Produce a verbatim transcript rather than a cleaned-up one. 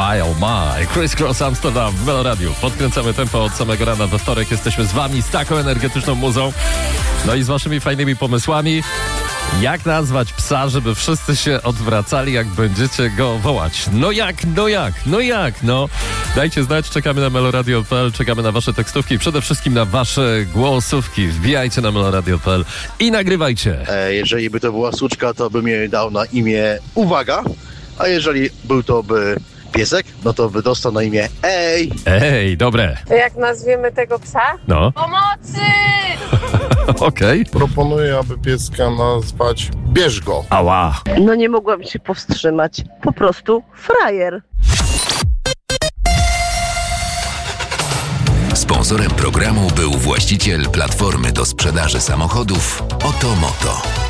my, oh my. Chris Cross Amsterdam w Meloradiu. Podkręcamy tempo od samego rana we wtorek. Jesteśmy z wami z taką energetyczną muzą. No i z waszymi fajnymi pomysłami. Jak nazwać psa, żeby wszyscy się odwracali, jak będziecie go wołać? No jak, no jak, no jak, no. Dajcie znać, czekamy na meloradio kropka p l, czekamy na wasze tekstówki i przede wszystkim na wasze głosówki. Wbijajcie na meloradio kropka p l i nagrywajcie. E, jeżeli by to była suczka, to bym jej dał na imię Uwaga, a jeżeli był to by piesek, no to by dostał na imię Ej. Ej, dobre. To jak nazwiemy tego psa? No. Pomocy! Okej. Okay. Proponuję, aby pieska nazwać Bierz go. Ała. No nie mogłam się powstrzymać. Po prostu frajer. Sponsorem programu był właściciel platformy do sprzedaży samochodów Oto Moto.